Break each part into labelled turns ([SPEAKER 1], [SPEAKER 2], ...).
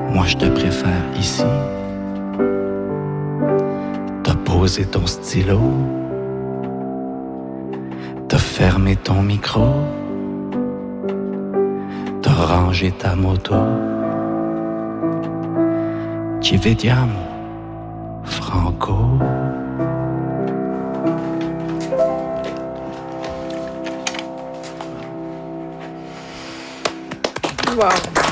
[SPEAKER 1] Moi je te préfère ici. T'as posé ton stylo, t'as fermé ton micro, t'as rangé ta moto. Ci vediamo, Franco.
[SPEAKER 2] Wow.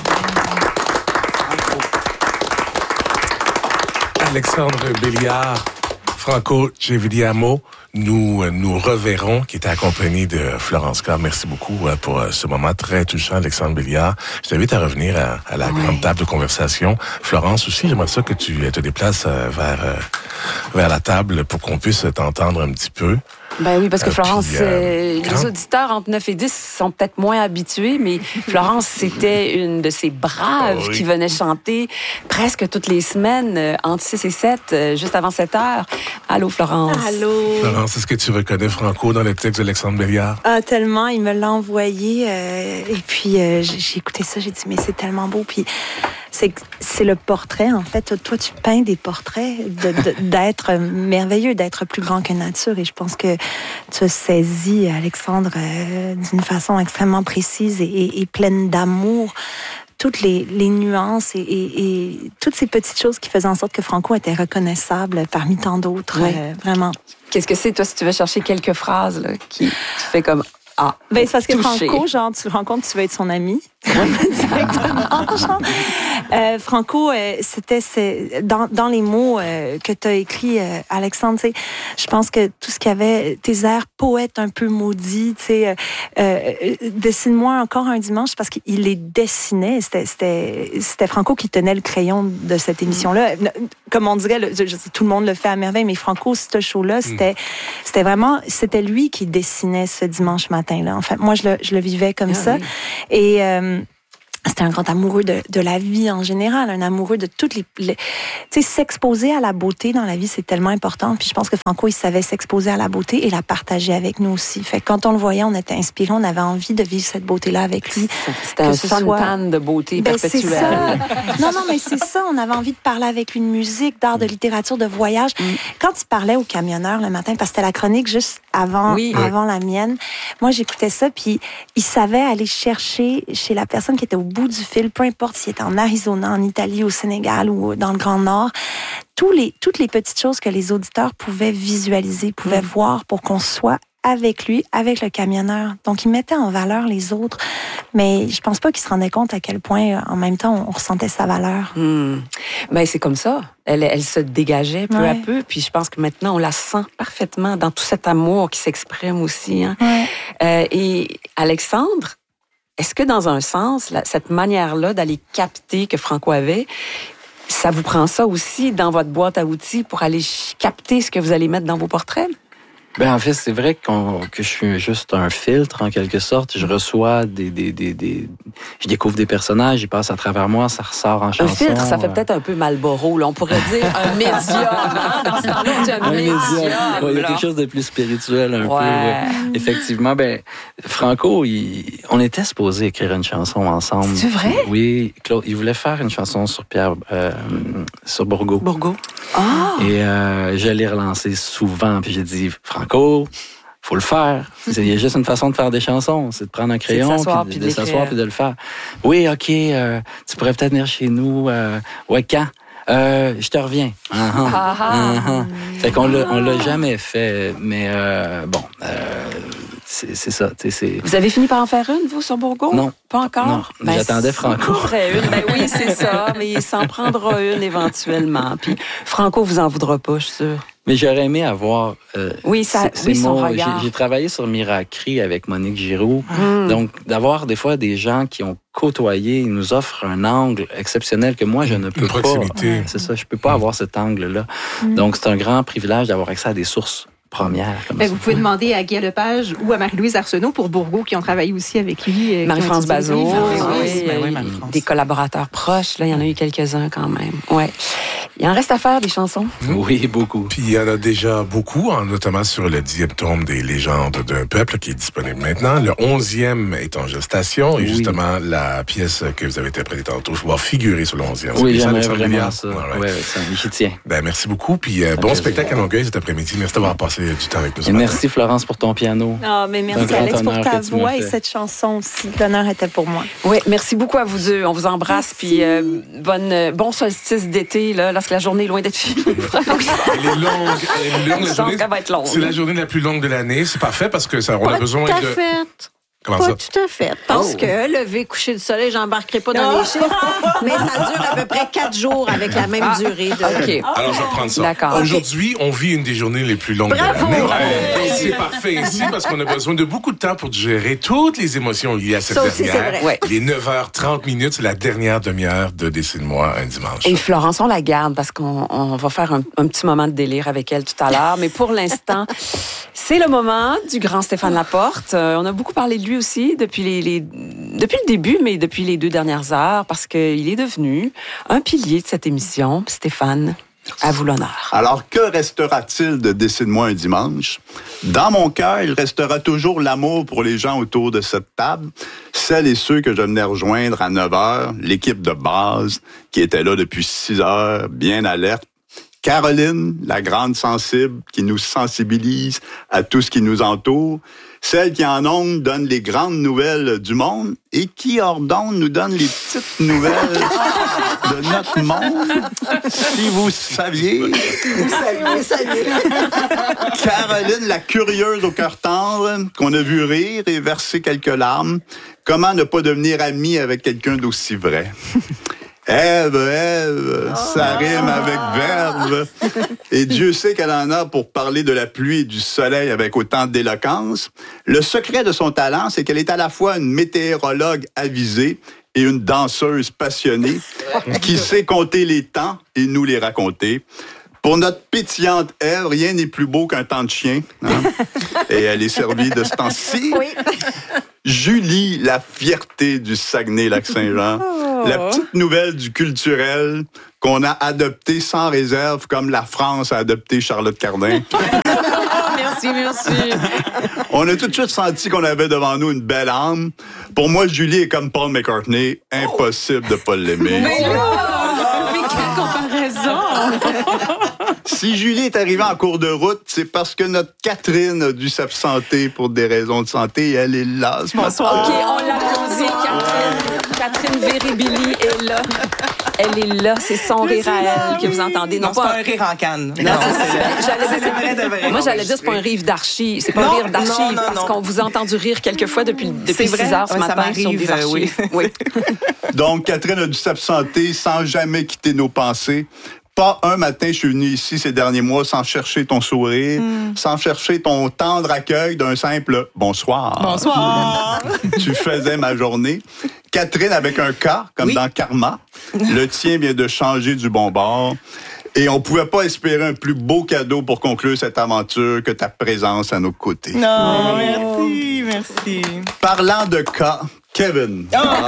[SPEAKER 3] Alexandre Béliard, Franco Ci vediamo, nous reverrons, qui était accompagné de Florence Carr. Merci beaucoup pour ce moment très touchant, Alexandre Béliard. Je t'invite à revenir à la grande table de conversation. Florence aussi, j'aimerais ça que tu te déplaces vers la table pour qu'on puisse t'entendre un petit peu.
[SPEAKER 2] Ben oui, parce que Florence, les auditeurs entre 9 et 10 sont peut-être moins habitués, mais Florence, c'était une de ces braves qui venait chanter presque toutes les semaines, entre 6 et 7, juste avant 7 heures. Allô, Florence.
[SPEAKER 4] Allô.
[SPEAKER 3] Florence, est-ce que tu reconnais Franco dans le texte d'Alexandre Béliard?
[SPEAKER 4] Ah, tellement. Il me l'a envoyé. Et puis, j'ai écouté ça. J'ai dit, mais c'est tellement beau. Puis, c'est le portrait, en fait. Toi, tu peins des portraits d'être merveilleux, d'être plus grand que nature. Et je pense que tu as saisi, Alexandre, d'une façon extrêmement précise et pleine d'amour, toutes les nuances et toutes ces petites choses qui faisaient en sorte que Franco était reconnaissable parmi tant d'autres. Vraiment.
[SPEAKER 2] Qu'est-ce que c'est, toi, si tu veux chercher quelques phrases là, qui fait comme... Ah,
[SPEAKER 4] ben, c'est parce que
[SPEAKER 2] touché.
[SPEAKER 4] Franco, genre, tu le rencontres, tu veux être son ami. Directement, genre. Franco, c'était dans les mots que tu as écrits, Alexandre, tu sais, je pense que tout ce qu'il y avait, tes airs poètes un peu maudits, tu sais, dessine-moi encore un dimanche, parce qu'il les dessinait. C'était Franco qui tenait le crayon de cette émission-là. Comme on dirait, tout le monde le fait à merveille, mais Franco, ce show-là, c'était vraiment, c'était lui qui dessinait ce dimanche matin-là. En fait, moi, je le vivais comme ça. Oui. Et c'était un grand amoureux de la vie en général, un amoureux de toutes les tu sais, s'exposer à la beauté dans la vie, c'est tellement important. Puis je pense que Franco, il savait s'exposer à la beauté et la partager avec nous aussi. Fait que quand on le voyait, on était inspirés, on avait envie de vivre cette beauté-là avec lui.
[SPEAKER 2] C'était un fontaine de beauté perpétuelle.
[SPEAKER 4] C'est ça. Non, mais c'est ça. On avait envie de parler avec lui de musique, d'art, de littérature, de voyage. Quand il parlait aux camionneurs le matin, parce que c'était la chronique juste avant la mienne, moi, j'écoutais ça, puis il savait aller chercher chez la personne qui était au bout du fil, peu importe s'il était en Arizona, en Italie, au Sénégal ou dans le Grand Nord, toutes les petites choses que les auditeurs pouvaient visualiser, pouvaient voir pour qu'on soit avec lui, avec le camionneur. Donc, il mettait en valeur les autres, mais je pense pas qu'il se rendait compte à quel point, en même temps, on ressentait sa valeur.
[SPEAKER 2] Ben, c'est comme ça. Elle se dégageait peu à peu, puis je pense que maintenant, on la sent parfaitement dans tout cet amour qui s'exprime aussi. Hein? Et Alexandre, est-ce que dans un sens, cette manière-là d'aller capter que Franco avait, ça vous prend ça aussi dans votre boîte à outils pour aller capter ce que vous allez mettre dans vos portraits?
[SPEAKER 1] Ben en fait, c'est vrai que je suis juste un filtre en quelque sorte. Je reçois je découvre des personnages, ils passent à travers moi, ça ressort en chanson.
[SPEAKER 2] Un filtre, ça fait peut-être un peu Malboro, là. On pourrait dire un médium.
[SPEAKER 1] Un médium. Il y a quelque chose de plus spirituel un peu. Ouais. Effectivement, ben Franco, on était supposé écrire une chanson ensemble.
[SPEAKER 2] C'est vrai?
[SPEAKER 1] Oui, Claude, il voulait faire une chanson sur sur Bourgault.
[SPEAKER 2] Ah!
[SPEAKER 1] Et je l'ai relancé souvent, puis j'ai dit Franco, faut le faire. Il y a juste une façon de faire des chansons, c'est de prendre un crayon, puis de s'asseoir, puis de le faire. Oui, OK, tu pourrais peut-être venir chez nous. Ouais, quand? Je te reviens. Fait qu'on l'a jamais fait, mais c'est ça.
[SPEAKER 2] Vous avez fini par en faire une, vous, sur Bourgault?
[SPEAKER 1] Non.
[SPEAKER 2] Pas encore?
[SPEAKER 1] Non, j'attendais Franco.
[SPEAKER 2] Ben oui, c'est ça, mais il s'en prendra une éventuellement. Puis Franco vous en voudra pas, je suis sûre.
[SPEAKER 1] Mais j'aurais aimé avoir...
[SPEAKER 2] son regard.
[SPEAKER 1] J'ai travaillé sur Miracri avec Monique Giroux. Donc, d'avoir des fois des gens qui ont côtoyé, ils nous offrent un angle exceptionnel que moi, je ne peux pas. C'est ça, je peux pas avoir cet angle-là. Donc, c'est un grand privilège d'avoir accès à des sources première.
[SPEAKER 5] Vous pouvez demander à Guy Lepage ou à Marie-Louise Arsenault pour Bourgault qui ont travaillé aussi avec lui.
[SPEAKER 2] Marie-France Bazot,
[SPEAKER 5] Marie-France.
[SPEAKER 2] des collaborateurs proches. Là, il y en a eu quelques-uns quand même. Ouais. Il en reste à faire des chansons.
[SPEAKER 1] Oui, beaucoup.
[SPEAKER 3] Puis il y en a déjà beaucoup, notamment sur le 10e tome des légendes d'un peuple qui est disponible maintenant. Le 11e est en gestation et justement la pièce que vous avez interprétée tantôt va figurer sur le 11e.
[SPEAKER 1] Oui, j'aimerais vraiment ça. Oui, j'y tiens.
[SPEAKER 3] Ben, merci beaucoup. Puis bon spectacle à Longueuil cet après-midi. Merci d'avoir passé du temps avec nous.
[SPEAKER 1] Merci Florence pour ton piano.
[SPEAKER 4] Mais merci Alex pour ta voix et cette chanson aussi. L'honneur était pour moi.
[SPEAKER 2] Oui, merci beaucoup à vous deux. On vous embrasse. Puis bon solstice d'été, là, lorsque la journée est loin d'être finie.
[SPEAKER 3] Elle est longue.
[SPEAKER 2] Je pense qu'elle va être longue.
[SPEAKER 3] C'est la journée la plus longue de l'année. C'est parfait parce que on a besoin de...
[SPEAKER 6] Pas tout à fait. Parce que lever, coucher du soleil, j'embarquerai pas dans les chiffres, mais ça dure à peu près 4 jours avec la même durée.
[SPEAKER 2] OK.
[SPEAKER 3] Alors, je vais reprendre ça.
[SPEAKER 2] D'accord.
[SPEAKER 3] Aujourd'hui, on vit une des journées les plus longues de l'année. C'est parfait ici parce qu'on a besoin de beaucoup de temps pour gérer toutes les émotions liées à cette dernière.
[SPEAKER 2] Ouais.
[SPEAKER 3] Les 9h30, c'est la dernière demi-heure de Dessine-moi un dimanche.
[SPEAKER 2] Et Florence, on la garde parce qu'on va faire un petit moment de délire avec elle tout à l'heure. Mais pour l'instant, c'est le moment du grand Stéphane Laporte. On a beaucoup parlé de lui aussi depuis le début, mais depuis les 2 dernières heures, parce qu'il est devenu un pilier de cette émission. Stéphane, à vous l'honneur.
[SPEAKER 7] Alors, que restera-t-il de Dessine-moi un dimanche? Dans mon cœur, il restera toujours l'amour pour les gens autour de cette table, celles et ceux que je venais rejoindre à 9h, l'équipe de base qui était là depuis 6h, bien alerte. Caroline, la grande sensible, qui nous sensibilise à tout ce qui nous entoure. Celle qui, en ondes, donne les grandes nouvelles du monde et qui, hors d'ondes, nous donne les petites nouvelles de notre monde. Si vous saviez.
[SPEAKER 6] Vous saviez.
[SPEAKER 7] Caroline, la curieuse au cœur tendre, qu'on a vu rire et verser quelques larmes. Comment ne pas devenir ami avec quelqu'un d'aussi vrai? Ève, ça rime avec verve. Et Dieu sait qu'elle en a pour parler de la pluie et du soleil avec autant d'éloquence. Le secret de son talent, c'est qu'elle est à la fois une météorologue avisée et une danseuse passionnée qui sait compter les temps et nous les raconter. Pour notre pétillante Ève, rien n'est plus beau qu'un temps de chien. Hein? Et elle est servie de ce temps-ci.
[SPEAKER 6] Oui.
[SPEAKER 7] Julie, la fierté du Saguenay-Lac-Saint-Jean. La petite nouvelle du culturel qu'on a adoptée sans réserve, comme la France a adopté Charlotte Cardin.
[SPEAKER 2] Merci.
[SPEAKER 7] On a tout de suite senti qu'on avait devant nous une belle âme. Pour moi, Julie est comme Paul McCartney. Impossible de pas l'aimer.
[SPEAKER 2] Mais quelle comparaison!
[SPEAKER 7] Si Julie est arrivée en cours de route, c'est parce que notre Catherine a dû s'absenter pour des raisons de santé et elle est là.
[SPEAKER 2] Bonsoir. OK, on l'applaudit, Catherine. Catherine Véribili est là. Elle est là, c'est son rire à elle que vous entendez.
[SPEAKER 8] Non, c'est pas un rire en canne.
[SPEAKER 2] Non, moi, j'allais dire, c'est pas un rire d'archive. C'est pas un rire d'archive parce qu'on vous a entendu rire quelquefois depuis 6 heures ce matin sur des archives. Oui.
[SPEAKER 7] Donc, Catherine a dû s'absenter sans jamais quitter nos pensées. Pas un matin, je suis venu ici ces derniers mois sans chercher ton sourire, sans chercher ton tendre accueil d'un simple « bonsoir ».
[SPEAKER 8] Bonsoir.
[SPEAKER 7] Tu faisais ma journée. Catherine avec un K, comme dans Karma. Le tien vient de changer du bon bord. Et on pouvait pas espérer un plus beau cadeau pour conclure cette aventure que ta présence à nos côtés.
[SPEAKER 8] Non, merci.
[SPEAKER 7] Parlant de K, Kevin.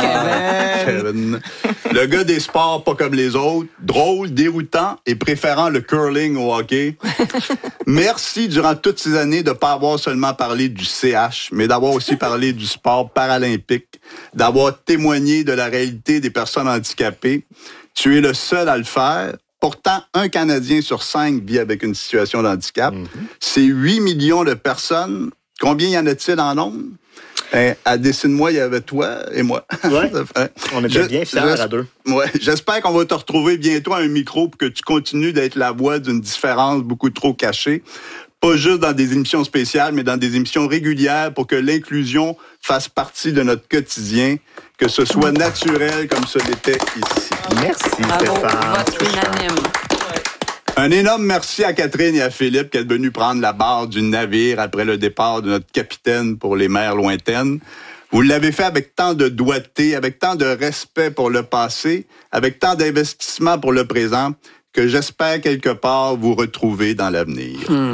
[SPEAKER 7] Kevin. Le gars des sports pas comme les autres, drôle, déroutant et préférant le curling au hockey. Merci durant toutes ces années de pas avoir seulement parlé du CH, mais d'avoir aussi parlé du sport paralympique, d'avoir témoigné de la réalité des personnes handicapées. Tu es le seul à le faire. Pourtant, un Canadien sur 5 vit avec une situation de handicap. C'est 8 millions de personnes. Combien y en a-t-il en nombre? À Dessine-moi, il y avait toi et moi.
[SPEAKER 9] Ouais. On était bien fiers à deux.
[SPEAKER 7] Ouais. J'espère qu'on va te retrouver bientôt à un micro pour que tu continues d'être la voix d'une différence beaucoup trop cachée. Pas juste dans des émissions spéciales, mais dans des émissions régulières pour que l'inclusion fasse partie de notre quotidien, que ce soit naturel comme ce l'était ici.
[SPEAKER 9] Merci,
[SPEAKER 2] Bravo,
[SPEAKER 9] Stéphane.
[SPEAKER 2] votre unanime.
[SPEAKER 7] Un énorme merci à Catherine et à Philippe qui est venu prendre la barre du navire après le départ de notre capitaine pour les mers lointaines. Vous l'avez fait avec tant de doigté, avec tant de respect pour le passé, avec tant d'investissement pour le présent, que j'espère quelque part vous retrouver dans l'avenir.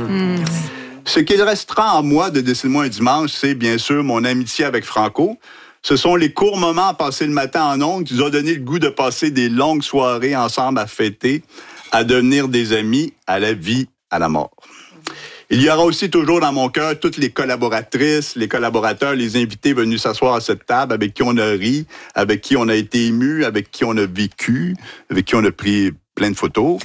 [SPEAKER 7] Ce qu'il restera en moi de Dessine-moi un dimanche, c'est bien sûr mon amitié avec Franco. Ce sont les courts moments passés le matin en ondes qui nous ont donné le goût de passer des longues soirées ensemble à fêter, à devenir des amis à la vie, à la mort. Il y aura aussi toujours dans mon cœur toutes les collaboratrices, les collaborateurs, les invités venus s'asseoir à cette table, avec qui on a ri, avec qui on a été ému, avec qui on a vécu, avec qui on a pris plein de photos.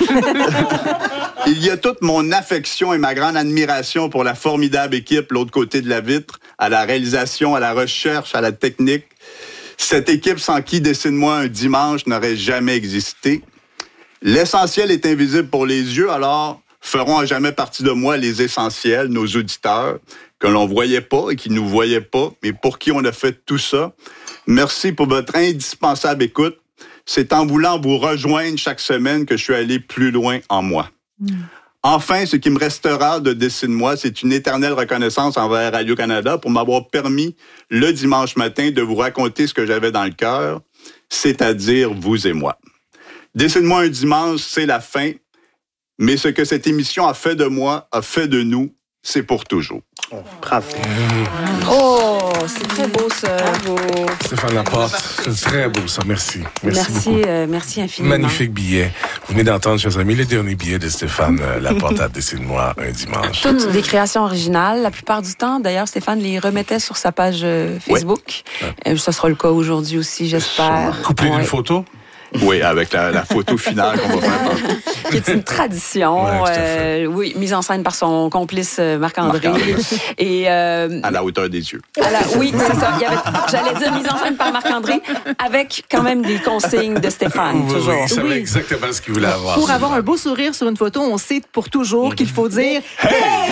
[SPEAKER 7] Il y a toute mon affection et ma grande admiration pour la formidable équipe, l'autre côté de la vitre, à la réalisation, à la recherche, à la technique. Cette équipe sans qui Dessine-moi un dimanche n'aurait jamais existé. L'essentiel est invisible pour les yeux, alors feront à jamais partie de moi les essentiels, nos auditeurs, que l'on voyait pas et qui nous voyaient pas, mais pour qui on a fait tout ça. Merci pour votre indispensable écoute. C'est en voulant vous rejoindre chaque semaine que je suis allé plus loin en moi. Enfin, ce qui me restera de Dessine-moi, c'est une éternelle reconnaissance envers Radio-Canada pour m'avoir permis, le dimanche matin, de vous raconter ce que j'avais dans le cœur, c'est-à-dire vous et moi. Dessine-moi un dimanche, c'est la fin, mais ce que cette émission a fait de moi, a fait de nous, c'est pour toujours.
[SPEAKER 9] Oh, bravo.
[SPEAKER 2] Oh, c'est très beau, ça. Bravo.
[SPEAKER 3] Stéphane Laporte, c'est très beau, ça. Merci. Merci beaucoup.
[SPEAKER 2] Merci infiniment.
[SPEAKER 3] Magnifique billet. Vous venez d'entendre, chers amis, le dernier billet de Stéphane Laporte à Dessine-moi un dimanche.
[SPEAKER 2] Toutes des créations originales. La plupart du temps, d'ailleurs, Stéphane les remettait sur sa page Facebook. Ouais. Ça sera le cas aujourd'hui aussi, j'espère.
[SPEAKER 3] Couplé d'une photo?
[SPEAKER 7] Oui, avec la photo finale qu'on va faire.
[SPEAKER 2] Qui est une tradition, oui, mise en scène par son complice Marc-André. Et
[SPEAKER 7] à la hauteur des yeux.
[SPEAKER 2] Oui, c'est ça. J'allais dire mise en scène par Marc-André, avec quand même des consignes de Stéphane, toujours.
[SPEAKER 3] Oui, il savait exactement ce qu'il voulait avoir.
[SPEAKER 5] Pour avoir un beau sourire sur une photo, on sait pour toujours qu'il faut dire « Hey! »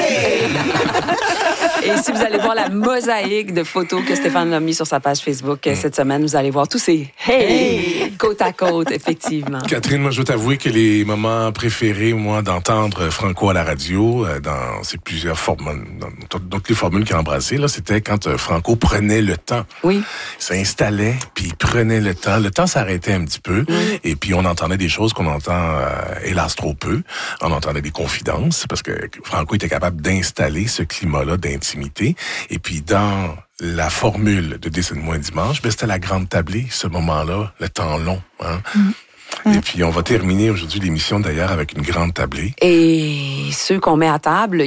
[SPEAKER 2] Et si vous allez voir la mosaïque de photos que Stéphane a mis sur sa page Facebook cette semaine, vous allez voir tous ces « Hey! » côte à côte, effectivement.
[SPEAKER 3] Catherine, moi, je dois t'avouer que les moments préférés, moi, d'entendre Franco à la radio, dans ces plusieurs formules, dans toutes les formules qu'il a embrassées, là, c'était quand Franco prenait le temps.
[SPEAKER 2] Oui.
[SPEAKER 3] Il s'installait, puis il prenait le temps. Le temps s'arrêtait un petit peu, et puis on entendait des choses qu'on entend, hélas, trop peu. On entendait des confidences, parce que Franco était capable d'installer ce climat-là d'intimité. Et puis, dans la formule de Dessine-moi un dimanche, c'était la grande tablée, ce moment-là, le temps long. Hein? Et puis, on va terminer aujourd'hui l'émission, d'ailleurs, avec une grande tablée.
[SPEAKER 2] Et ceux qu'on met à table,